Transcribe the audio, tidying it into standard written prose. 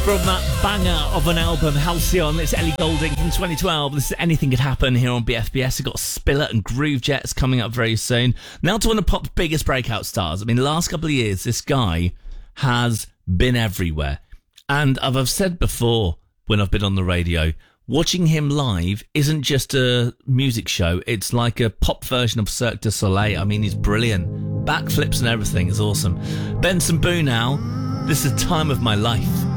From that banger of an album, Halcyon, it's Ellie Goulding from 2012. This is Anything Could Happen here on BFBS. We've got Spiller and Groove Jets coming up very soon. Now to one of pop's biggest breakout stars. I mean, the last couple of years, this guy has been everywhere. And I've said before when I've been on the radio, watching him live isn't just a music show. It's like a pop version of Cirque du Soleil. I mean, he's brilliant. Backflips and everything is awesome. Benson Boone now. This is Time of My Life.